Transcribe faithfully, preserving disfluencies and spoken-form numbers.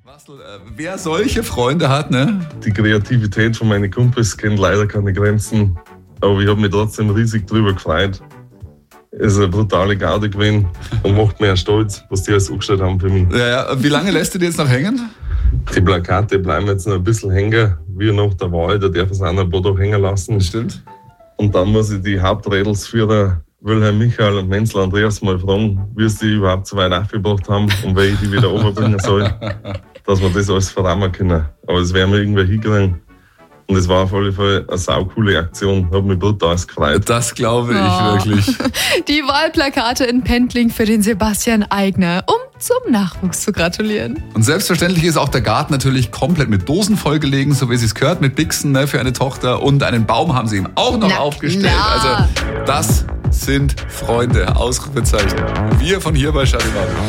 Marcel, äh, wer solche Freunde hat, ne? Die Kreativität von meinen Kumpels kennt leider keine Grenzen, aber ich habe mich trotzdem riesig drüber gefreut. Es ist eine brutale Garde gewesen und macht mir stolz, was die alles angestellt haben für mich. Ja, ja. Wie lange lässt du die jetzt noch hängen? Die Plakate bleiben jetzt noch ein bisschen hängen, wie nach der Wahl, da darf es auch noch ein paar Tage hängen lassen. Stimmt. Und dann muss ich die Haupträdelsführer Wilhelm, Michael und Menzel Andreas mal fragen, wie sie die überhaupt so weit aufgebracht haben und wie ich die wieder runterbringen soll, dass wir das alles verrahmen können. Aber das werden wir irgendwie hinkriegen. Und es war auf alle Fälle eine saucoole Aktion. Hat mich brutal gefreut. Das glaube ich Oh. wirklich. Die Wahlplakate in Pendling für den Sebastian Aigner, um zum Nachwuchs zu gratulieren. Und selbstverständlich ist auch der Garten natürlich komplett mit Dosen vollgelegen, so wie sie es gehört, mit Bixen, ne, für eine Tochter. Und einen Baum haben sie ihm auch noch Na aufgestellt. klar. Also das sind Freunde, Ausrufezeichen. Wir von hier bei Charivari.